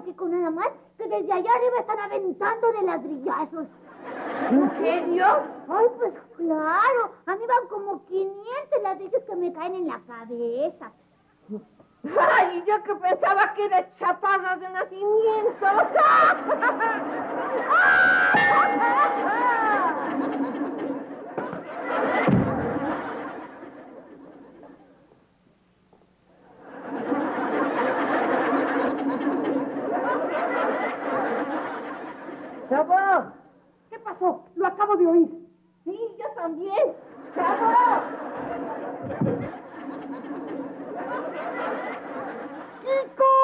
Kiko, nada más, que desde allá arriba están aventando de ladrillazos. ¿En serio? Ay, pues claro, a mí van como 500 ladrillos que me caen en la cabeza. Ay, yo que pensaba que era chaparra de nacimiento. ¡Chavo! ¿Qué pasó? Lo acabo de oír. Sí, yo también. ¡Chavo! ¡Kiko!